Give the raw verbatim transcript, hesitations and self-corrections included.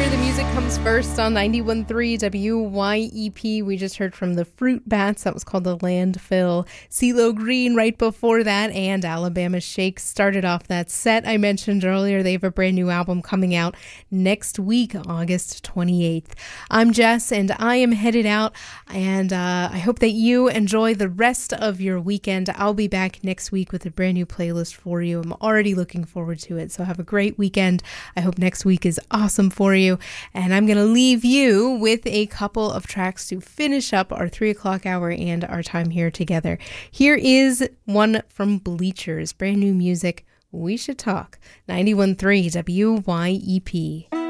where the music comes first on ninety-one point three W Y E P. We just heard from the Fruit Bats. That was called The Landfill. CeeLo Green right before that, and Alabama Shakes started off that set I mentioned earlier. They have a brand new album coming out next week, August twenty-eighth. I'm Jess, and I am headed out, and uh, I hope that you enjoy the rest of your weekend. I'll be back next week with a brand new playlist for you. I'm already looking forward to it, so have a great weekend. I hope next week is awesome for you, and I'm going to leave you with a couple of tracks to finish up our three o'clock hour and our time here together. Here is one from Bleachers, brand new music, We Should Talk, ninety-one point three W Y E P.